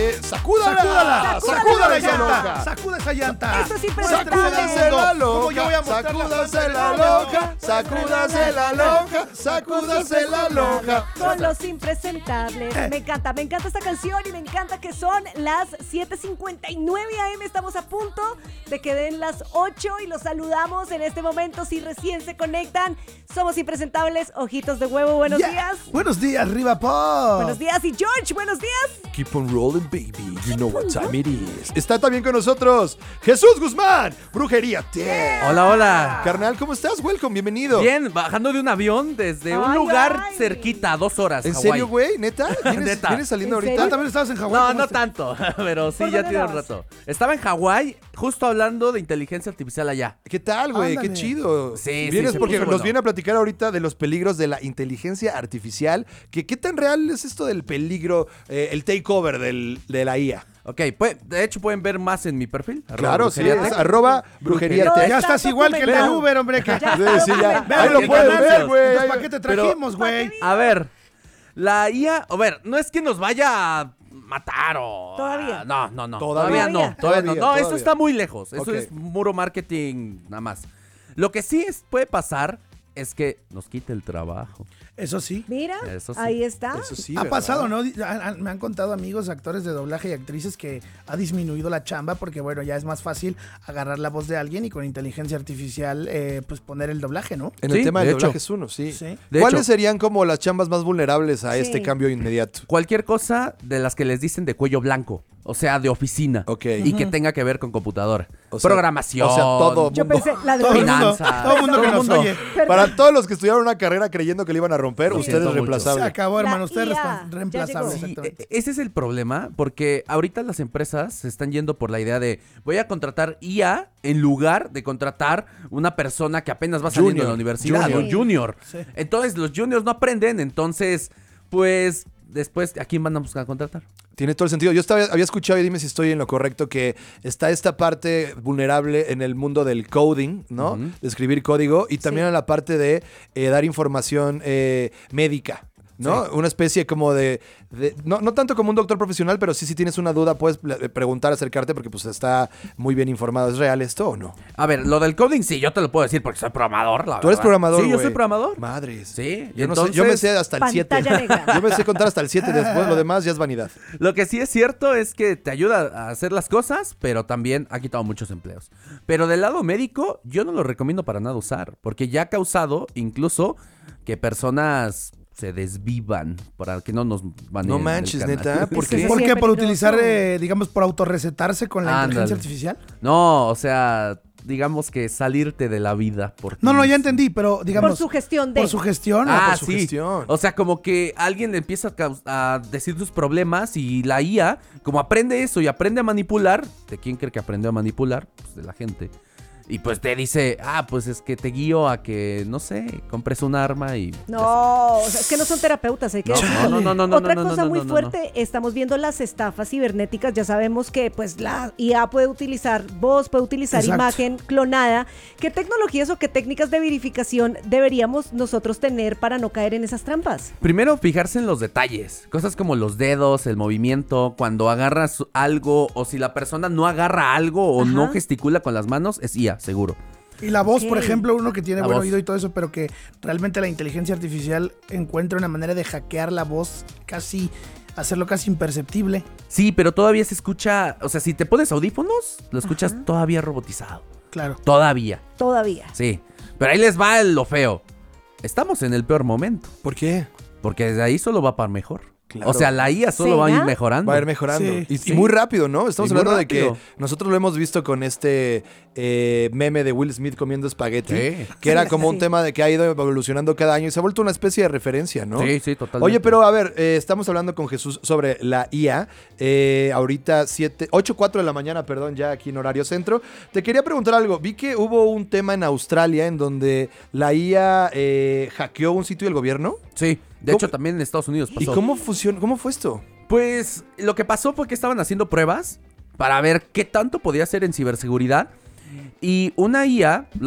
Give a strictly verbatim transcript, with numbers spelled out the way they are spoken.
Eh, ¡Sacúdala! ¡Sacúdala! ¡Sacúdala esa esa llanta! loca! ¡Sacuda esa llanta! Esto es impresentable. ¡Sacúdase la loca! ¿Cómo yo voy a mostrar la ¡Sacúdase falta la de loca! ¡Sacúdase la loca! ¡Sacúdase la loca! Con los impresentables. Me encanta, me encanta esta canción y me encanta que son las siete cincuenta y nueve a eme. Estamos a punto de que den las ocho y los saludamos en este momento. Si recién se conectan, somos impresentables. Ojitos de huevo, buenos Yeah. días. Buenos días, Riva Pop. Buenos días y George, buenos días. Keep on rolling, baby. You know what time it is. Está también con nosotros Jesús Guzmán, Brujería Tech. Hola, hola. Carnal, ¿cómo estás? Welcome, bienvenido. Bien, bajando de un avión desde un Ay, lugar ay. cerquita, dos horas. ¿En Hawái. serio, güey? ¿Neta? ¿Vienes, Neta. vienes saliendo ¿En ahorita? serio? Ah, también estabas en Hawái. No, ¿cómo no estás? tanto, pero sí, ¿Por ya dónde tiene un andabas? rato. Estaba en Hawái, justo hablando de inteligencia artificial allá. ¿Qué tal, güey? Qué Ándale. chido. Sí, sí, Vienes se porque puso nos bueno. viene a platicar ahorita de los peligros de la inteligencia artificial. Que, ¿Qué tan real es esto del peligro, eh, el takeover del, de la I A? Ok, pues, de hecho pueden ver más en mi perfil. arroba Claro, sí, brujería es tech. arroba brujería No, tech. Ya Está estás igual que el del documentado. Uber, hombre. Que... Ya está Sí, sí, ya. documentado. Ahí lo Qué puedes ver, ganancias. güey. Entonces, Ahí- ¿para qué te Pero- trajimos, güey? A ver, la I A, a ver, no es que nos vaya a matar o... Todavía. No, no, no. Todavía. Todavía, no. Todavía. Todavía no. No, Todavía, eso todavía. está muy lejos. Eso Ok. es muro marketing nada más. Lo que sí es, puede pasar es que nos quite el trabajo. Eso sí. Mira, Eso sí. ahí está. Eso sí, ha ¿verdad? pasado, ¿no? Han- han- Me han contado amigos, actores de doblaje y actrices que ha disminuido la chamba porque, bueno, ya es más fácil agarrar la voz de alguien y con inteligencia artificial, eh, pues poner el doblaje, ¿no? En el Sí, tema de del hecho. doblaje es uno, sí. Sí. De ¿Cuáles hecho. serían como las chambas más vulnerables a Sí. este cambio inmediato? Cualquier cosa de las que les dicen de cuello blanco, o sea, de oficina. Ok. Y que tenga que ver con computadora. O sea, Programación. o sea, todo Yo mundo. pensé, la de Todo el mundo, Finanzas. todo el mundo que Todo nos mundo. oye. Para todos los que estudiaron una carrera creyendo que le iban a romper, Lo usted es siento mucho. Se reemplazable. acabó, hermano. La Usted es I A, respa- ya reemplazable. llegó. Sí, Exactamente. e- ese es el problema, porque ahorita las empresas se están yendo por la idea de voy a contratar I A en lugar de contratar una persona que apenas va saliendo Junior, de la universidad, junior. un junior. Sí. Entonces los juniors no aprenden, entonces pues después ¿a quién van a buscar contratar? Tiene todo el sentido. Yo estaba, había escuchado, y dime si estoy en lo correcto, que está esta parte vulnerable en el mundo del coding, ¿no? Ujú. De escribir código y también Sí. en la parte de eh, dar información eh, médica. ¿No? Sí. Una especie como de... de- no, no tanto como un doctor profesional, pero sí si tienes una duda puedes ple- preguntar, acercarte porque pues está muy bien informado. ¿Es real esto o no? A ver, lo del coding sí, yo te lo puedo decir porque soy programador, la ¿Tú eres verdad. programador, Sí, yo güey? soy programador. Madres. Sí, Yo, no sé, entonces, yo me sé hasta el siete. Pantalla negra. Yo me sé contar hasta el siete, después lo demás ya es vanidad. Lo que sí es cierto es que te ayuda a hacer las cosas, pero también ha quitado muchos empleos. Pero del lado médico, yo no lo recomiendo para nada usar, porque ya ha causado incluso que personas se desvivan para que no nos van No manches, neta, ¿por Sí, qué? sí, ¿Por sí, qué? es ¿Por peligroso. utilizar, eh, digamos, por autorrecetarse con la Ándale. inteligencia artificial? No, o sea, digamos que salirte de la vida. Por ti No, no, ya mismo. entendí, pero digamos... Por su gestión de. Por su gestión. Ah, por su sí. gestión. O sea, como que alguien le empieza a, caus- a decir sus problemas y la I A, como aprende eso y aprende a manipular, ¿de quién cree que aprendió a manipular? Pues de la gente. Y pues te dice, ah, pues es que te guío a que, no sé, compres un arma y... No, o sea, es que no son terapeutas, hay que No, decirlo. no, no, no, no, Otra no, no, cosa no, muy no, no, fuerte, estamos viendo las estafas cibernéticas, ya sabemos que pues la I A puede utilizar voz, puede utilizar Exacto. imagen clonada. ¿Qué tecnologías o qué técnicas de verificación deberíamos nosotros tener para no caer en esas trampas? Primero, fijarse en los detalles. Cosas como los dedos, el movimiento, cuando agarras algo o si la persona no agarra algo o Ajá. no gesticula con las manos, es I A, seguro. Y la voz, Ok. por ejemplo, uno que tiene La buen voz. oído y todo eso, pero que realmente la inteligencia artificial encuentra una manera de hackear la voz, casi, hacerlo casi imperceptible. Sí, pero todavía se escucha, o sea, si te pones audífonos, lo escuchas Ajá. todavía robotizado. Claro. Todavía, Todavía. sí. Pero ahí les va lo feo. Estamos en el peor momento, ¿Por qué? porque desde ahí solo va para mejor. Claro. O sea, la I A solo va a ir ¿Será? mejorando. Va a ir mejorando. Sí, y, y sí. muy rápido, ¿no? Estamos Y muy hablando de que rápido. nosotros lo hemos visto con este eh, meme de Will Smith comiendo espagueti, Sí. que era Sí, como un sí. tema de que ha ido evolucionando cada año y se ha vuelto una especie de referencia, ¿no? Sí, sí, totalmente. Oye, pero a ver, eh, estamos hablando con Jesús sobre la I A. Eh, ahorita siete, ocho cuatro de la mañana, perdón, ya aquí en horario centro. Te quería preguntar algo. Vi que hubo un tema en Australia en donde la I A eh, hackeó un sitio del gobierno. Sí, de ¿Cómo? hecho también en Estados Unidos ¿Y pasó. cómo funcionó? ¿Cómo fue esto? Pues lo que pasó fue que estaban haciendo pruebas para ver qué tanto podía hacer en ciberseguridad y una I A